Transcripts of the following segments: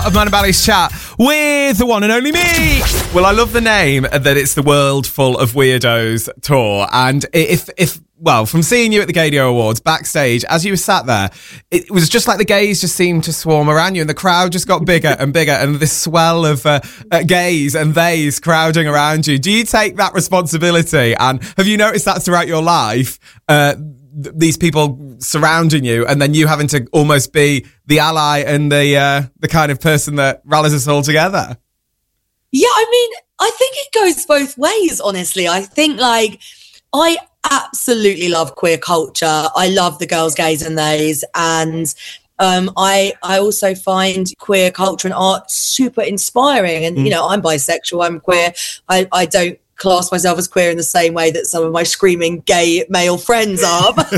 Of Man and Bally's chat with the one and only me. Well, I love the name that it's the World Full of Weirdos tour. And well, from seeing you at the Gaydio Awards backstage, as you were sat there, it was just like the gays just seemed to swarm around you and the crowd just got bigger and bigger and this swell of gays and theys crowding around you. Do you take that responsibility? And have you noticed that throughout your life? These people surrounding you and then you having to almost be the ally and the kind of person that rallies us all together. Yeah, I mean, I think it goes both ways, honestly. I think, I absolutely love queer culture. I love the girls, gays and theys. And I also find queer culture and art super inspiring. And, you know, I'm bisexual, I'm queer. I don't class myself as queer in the same way that some of my screaming gay male friends are. But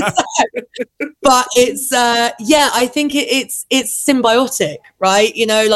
it's, I think it's symbiotic, right? You know,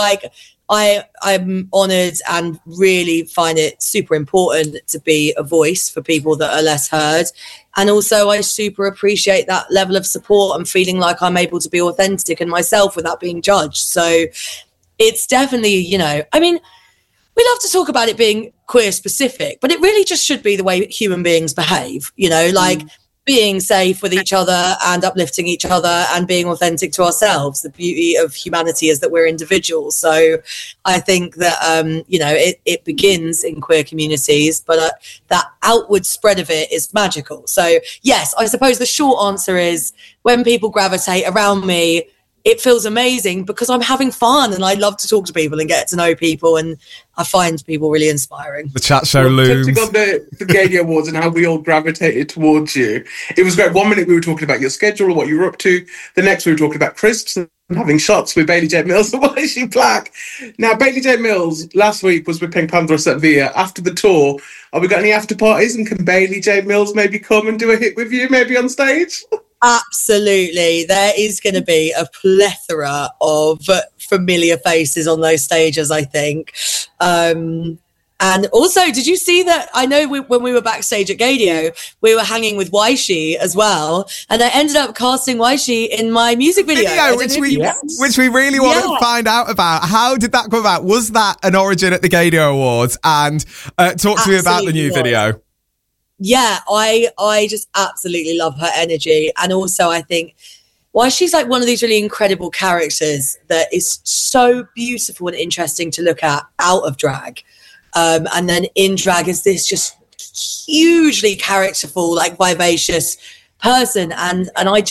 I'm honoured and really find it super important to be a voice for people that are less heard. And also I super appreciate that level of support and feeling like I'm able to be authentic and myself without being judged. So it's definitely, you know, I mean, we love to talk about it being queer specific, but it really just should be the way human beings behave, you know, being safe with each other and uplifting each other and being authentic to ourselves. The beauty of humanity is that we're individuals. So I think that, you know, it begins in queer communities, but that outward spread of it is magical. So yes, I suppose the short answer is when people gravitate around me, it feels amazing because I'm having fun and I love to talk to people and get to know people, and I find people really inspiring. The chat show looms. Touching on the Gaydio Awards and how we all gravitated towards you, it was great. 1 minute we were talking about your schedule or what you were up to. The next we were talking about crisps and having shots with Bailey J. Mills and Why Is She Black? Now, Bailey J. Mills last week was with Pink Panthers at Via. After the tour, have we got any after parties, and can Bailey J. Mills maybe come and do a hit with you, maybe on stage? Absolutely. There is going to be a plethora of familiar faces on those stages, I think. And also, did you see that? I know when we were backstage at Gaydio, we were hanging with Waishi as well. And I ended up casting Waishi in my music video. Which we really want to find out about. How did that come about? Was that an origin at the Gaydio Awards? And talk to me about the new video. Yeah, I just absolutely love her energy. And also I think she's like one of these really incredible characters that is so beautiful and interesting to look at out of drag. And then in drag is this just hugely characterful, like vivacious person. And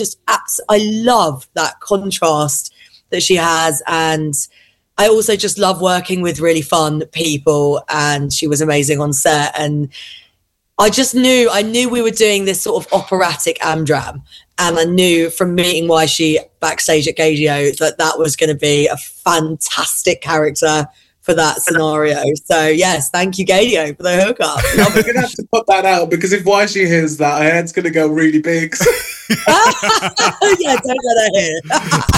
I love that contrast that she has. And I also just love working with really fun people, and she was amazing on set. And I knew we were doing this sort of operatic Amdram, and I knew from meeting Waishi backstage at Gaydio that was going to be a fantastic character for that scenario. So yes, thank you Gaydio for the hookup. We're going to have to put that out, because if Waishi hears that, her head's going to go really big. Yeah, don't let her hear.